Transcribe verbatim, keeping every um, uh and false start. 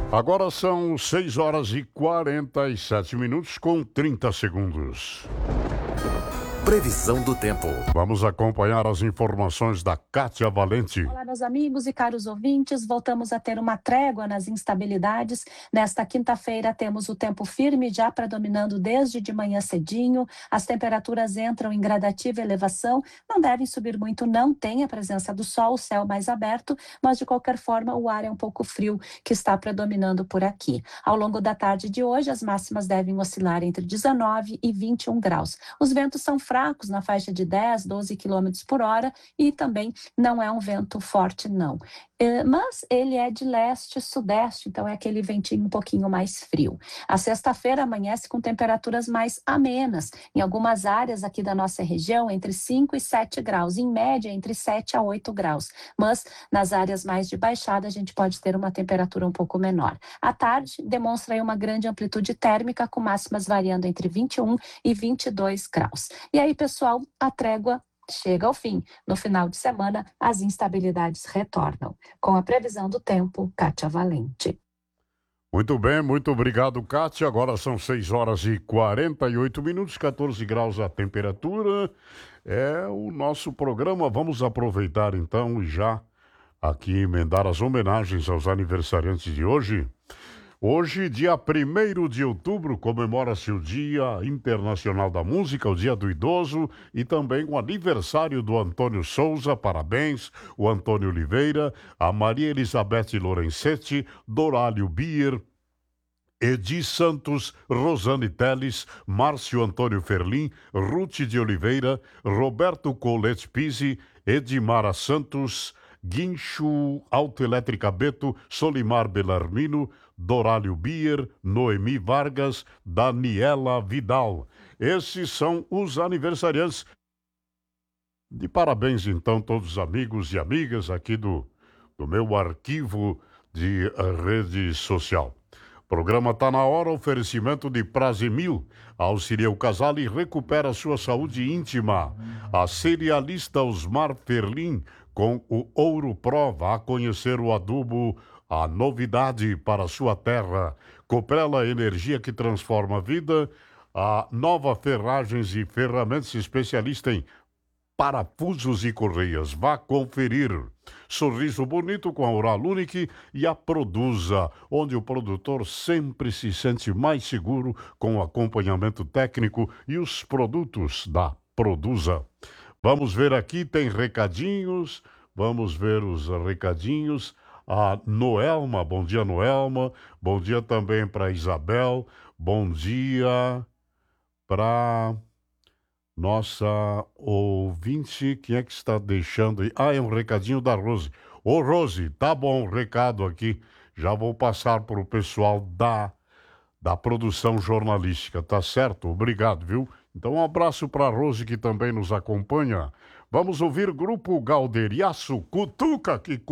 Agora são seis horas e quarenta e sete minutos com trinta segundos. Previsão do tempo. Vamos acompanhar as informações da Kátia Valente. Olá, meus amigos e caros ouvintes. Voltamos a ter uma trégua nas instabilidades. Nesta quinta-feira temos o tempo firme já predominando desde de manhã cedinho. As temperaturas entram em gradativa elevação. Não devem subir muito, não tem a presença do sol, o céu mais aberto, mas de qualquer forma o ar é um pouco frio que está predominando por aqui. Ao longo da tarde de hoje, as máximas devem oscilar entre dezenove e vinte e um graus. Os ventos são fracos na faixa de dez, doze quilômetros por hora e também não é um vento forte, não. É, mas ele é de leste-sudeste, então é aquele ventinho um pouquinho mais frio. A sexta-feira amanhece com temperaturas mais amenas. Em algumas áreas aqui da nossa região, entre cinco e sete graus, em média entre sete a oito graus. Mas nas áreas mais de baixada a gente pode ter uma temperatura um pouco menor. À tarde demonstra aí uma grande amplitude térmica com máximas variando entre vinte e um e vinte e dois graus. E aí, pessoal, a trégua chega ao fim. No final de semana, as instabilidades retornam. Com a previsão do tempo, Kátia Valente. Muito bem, muito obrigado, Kátia. Agora são seis horas e quarenta e oito minutos, catorze graus a temperatura. É o nosso programa. Vamos aproveitar então e já aqui emendar as homenagens aos aniversariantes de hoje. Hoje, dia primeiro de outubro, comemora-se o Dia Internacional da Música, o Dia do Idoso e também o aniversário do Antônio Souza, parabéns, o Antônio Oliveira, a Maria Elizabeth Lorenzetti, Dorálio Bier, Edi Santos, Rosane Teles, Márcio Antônio Ferlim, Ruth de Oliveira, Roberto Colete Pisi, Edmara Santos, Guincho Autoelétrica Beto, Solimar Belarmino, Dorálio Bier, Noemi Vargas, Daniela Vidal. Esses são os aniversariantes. De parabéns, então, todos os amigos e amigas aqui do, do meu arquivo de rede social. O programa está na hora, oferecimento de Prazimil. Auxilia o casal e recupera sua saúde íntima. A cerealista Osmar Ferlim, com o Ouro Prova, a conhecer o adubo, a novidade para sua terra. Coprela, energia que transforma a vida. A Nova Ferragens e Ferramentas, especialista em parafusos e correias. Vá conferir. Sorriso bonito com a Oral Unique e a Produza, onde o produtor sempre se sente mais seguro com o acompanhamento técnico e os produtos da Produza. Vamos ver aqui, tem recadinhos, vamos ver os recadinhos. A Noelma, bom dia, Noelma. Bom dia também para Isabel. Bom dia para nossa ouvinte. Quem é que está deixando aí? Ah, é um recadinho da Rose. Ô, Rose, tá bom o recado aqui. Já vou passar para o pessoal da, da produção jornalística, tá certo? Obrigado, viu? Então, um abraço para a Rose, que também nos acompanha. Vamos ouvir Grupo Galderiaço, Cutuca, que